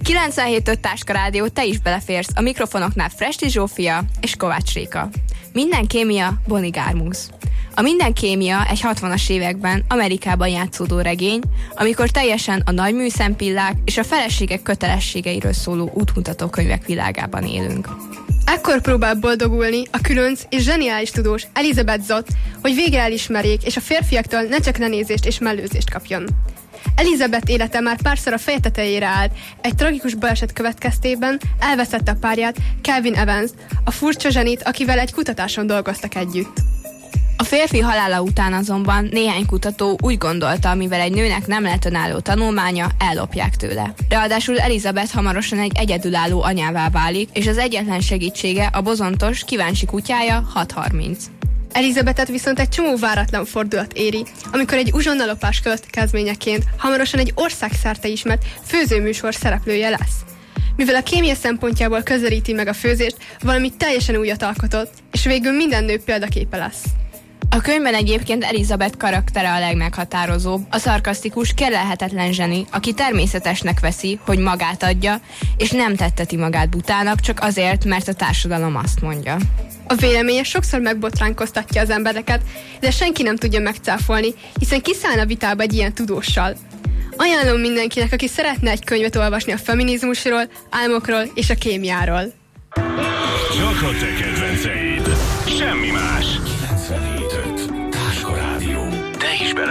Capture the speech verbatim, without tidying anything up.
kilencvenhét öt Táska Rádió, te is beleférsz. A mikrofonoknál Fresti Zsófia és Kovács Réka. Minden kémia, Bonnie Garmus. A Minden kémia egy hatvanas években Amerikában játszódó regény, amikor teljesen a nagy műszempillák és a feleségek kötelességeiről szóló útmutatókönyvek világában élünk. Ekkor próbál boldogulni a különc és zseniális tudós Elizabeth Zott, hogy végre elismerjék, és a férfiaktól ne csak lenézést és mellőzést kapjon. Elizabeth élete már párszor a feje tetejére állt, egy tragikus baleset következtében elvesztette a párját, Calvin Evans, a furcsa zsenit, akivel egy kutatáson dolgoztak együtt. A férfi halála után azonban néhány kutató úgy gondolta, mivel egy nőnek nem lehet önálló tanulmánya, ellopják tőle. Ráadásul Elizabeth hamarosan egy egyedülálló anyává válik, és az egyetlen segítsége a bozontos, kíváncsi kutyája hat harminc. Elizabethet viszont egy csomó váratlan fordulat éri, amikor egy uzsonnalopás következményeként hamarosan egy országszerte ismert főzőműsor szereplője lesz. Mivel a kémia szempontjából közelíti meg a főzést, valami teljesen újat alkotott, és végül minden nő példaképe lesz. A könyvben egyébként Elizabeth karaktere a legmeghatározóbb, a szarkasztikus, kérlelhetetlen zseni, aki természetesnek veszi, hogy magát adja, és nem tetteti magát butának csak azért, mert a társadalom azt mondja. A véleménye sokszor megbotránkoztatja az embereket, de senki nem tudja megcáfolni, hiszen kiszállna vitába egy ilyen tudóssal. Ajánlom mindenkinek, aki szeretne egy könyvet olvasni a feminizmusról, álmokról és a kémiáról. Csak a te kedvenceid, semmi más.